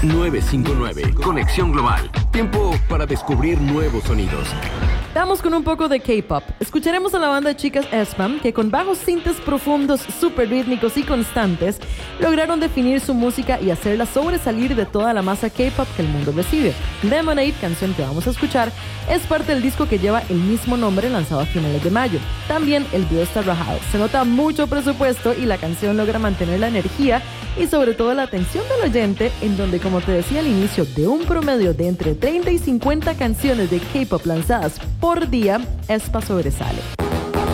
959. Conexión Global. Tiempo para descubrir nuevos sonidos. Vamos con un poco de K-pop. Escucharemos a la banda de chicas aespa, que con bajos sintes profundos, súper rítmicos y constantes, lograron definir su música y hacerla sobresalir de toda la masa K-pop que el mundo recibe. Lemonade, canción que vamos a escuchar, es parte del disco que lleva el mismo nombre, lanzado a finales de mayo. También el video está rajado. Se nota mucho presupuesto y la canción logra mantener la energía y sobre todo la atención del oyente, en donde, como te decía al inicio, de un promedio de entre 30 y 50 canciones de K-pop lanzadas por día, aespa sobresale.